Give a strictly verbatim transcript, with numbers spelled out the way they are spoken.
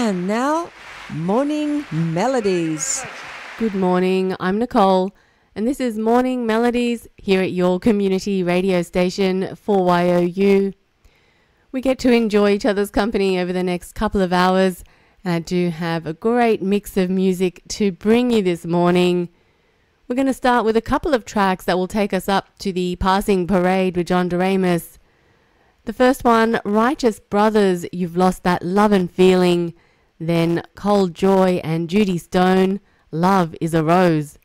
And now, Morning Melodies. Good morning, I'm Nicole, and this is Morning Melodies here at your community radio station four Y O U. We get to enjoy each other's company over the next couple of hours, and I do have a great mix of music to bring you this morning. We're going to start with a couple of tracks that will take us up to the Passing Parade with John Doremus. The first one, Righteous Brothers, You've Lost That Love and Feeling. Then Cold Joy and Judy Stone, Love is a Rose.